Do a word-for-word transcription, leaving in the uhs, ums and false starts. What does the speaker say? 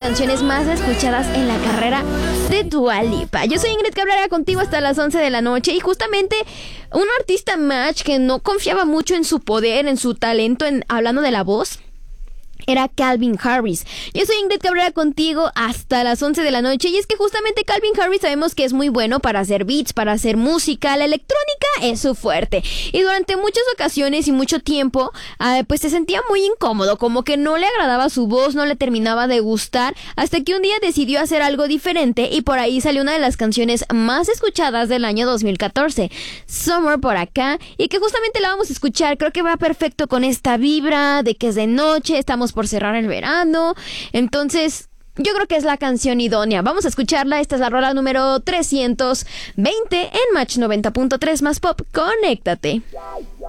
canciones más escuchadas en la carrera de Dua Lipa. Yo soy Ingrid Cabrera, contigo hasta las once de la noche. Y justamente un artista match que no confiaba mucho en su poder, en su talento, en hablando de la voz, era Calvin Harris. Yo soy Ingrid Cabrera, contigo hasta las once de la noche. Y es que justamente Calvin Harris sabemos que es muy bueno para hacer beats, para hacer música. La electrónica es su fuerte. Y durante muchas ocasiones y mucho tiempo, eh, pues se sentía muy incómodo, como que no le agradaba su voz, no le terminaba de gustar, hasta que un día decidió hacer algo diferente y por ahí salió una de las canciones más escuchadas del año dos mil catorce, Summer, por acá, y que justamente la vamos a escuchar. Creo que va perfecto con esta vibra de que es de noche, estamos por cerrar el verano, entonces yo creo que es la canción idónea. Vamos a escucharla. Esta es la rola número trescientos veinte en Match noventa punto tres más Pop. Conéctate.